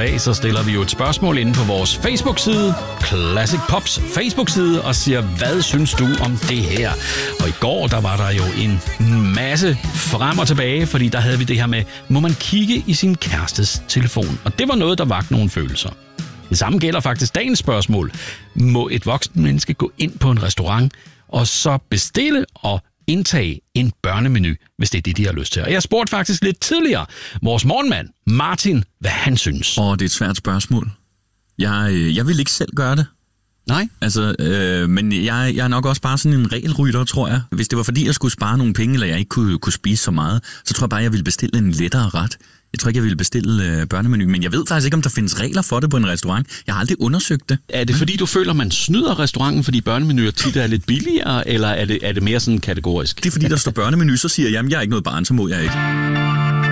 dag, så stiller vi jo et spørgsmål inde på vores Facebook-side, Classic Pops Facebook-side, og siger, hvad synes du om det her? Og i går, der var der jo en masse frem og tilbage, fordi der havde vi det her med, må man kigge i sin kærestes telefon? Og det var noget, der vagte nogle følelser. Det samme gælder faktisk dagens spørgsmål. Må et voksen menneske gå ind på en restaurant og så bestille og indtage en børnemenu, hvis det er det, de har lyst til? Og jeg spurgte faktisk lidt tidligere vores morgenmand, Martin, hvad han synes. Det er et svært spørgsmål. Jeg vil ikke selv gøre det. Nej? Altså, men jeg er nok også bare sådan en regelrytter, tror jeg. Hvis det var fordi, jeg skulle spare nogle penge, eller jeg ikke kunne spise så meget, så tror jeg bare, jeg ville bestille en lettere ret. Jeg tror ikke, jeg ville bestille børnemenu, men jeg ved faktisk ikke, om der findes regler for det på en restaurant. Jeg har aldrig undersøgt det. Er det fordi, du føler, man snyder restauranten, fordi børnemenuer tit er lidt billigere, eller er det mere sådan kategorisk? Det er fordi, der står børnemenu, så siger jeg, jamen jeg er ikke noget barn, så må jeg ikke.